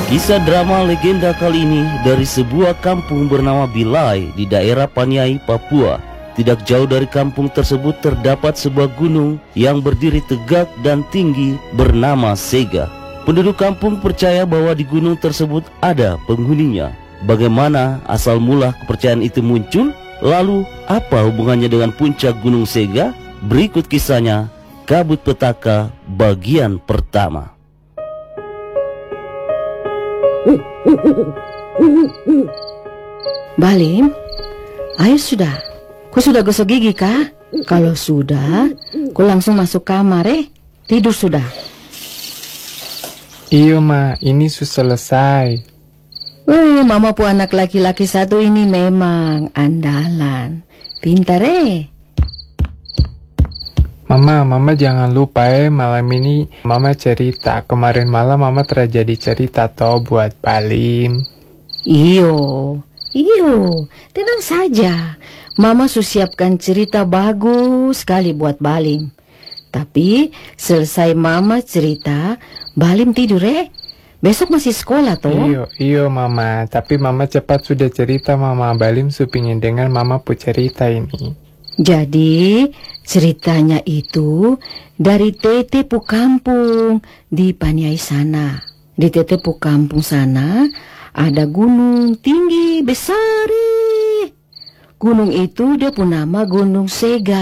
Kisah drama legenda kali ini dari sebuah kampung bernama Bilai di daerah Paniai, Papua. Tidak jauh dari kampung tersebut terdapat sebuah gunung yang berdiri tegak dan tinggi bernama Sega. Penduduk kampung percaya bahwa di gunung tersebut ada penghuninya. Bagaimana asal mula kepercayaan itu muncul? Lalu apa hubungannya dengan puncak Gunung Sega? Berikut kisahnya, Kabut Petaka bagian pertama. Balim, ayo sudah. Kau sudah gosok gigi kah? Kalau sudah, kau langsung masuk kamar tidur sudah. Iyo ma, ini sudah selesai. Mama pu anak laki-laki satu ini memang andalan. Pintar Mama jangan lupa malam ini Mama cerita. Kemarin malam Mama terjadi cerita toh buat Balim. Iyo, tenang saja. Mama siapkan cerita bagus sekali buat Balim. Tapi selesai Mama cerita, Balim tidur Besok masih sekolah toh? Iyo Mama. Tapi Mama cepat sudah cerita Mama. Balim supingin dengar Mama pu cerita ini. Jadi ceritanya itu dari Tete pu kampung di Paniai sana. Di Tete pu kampung sana ada gunung tinggi besar. Gunung itu dia pu nama Gunung Sega.